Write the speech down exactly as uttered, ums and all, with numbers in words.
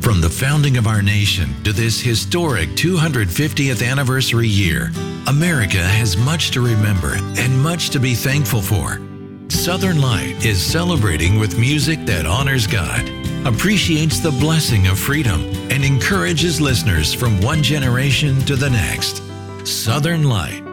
From the founding of our nation to this historic two hundred fiftieth anniversary year, America has much to remember and much to be thankful for. Southern Light is celebrating with music that honors God, appreciates the blessing of freedom, and encourages listeners from one generation to the next. Southern Light.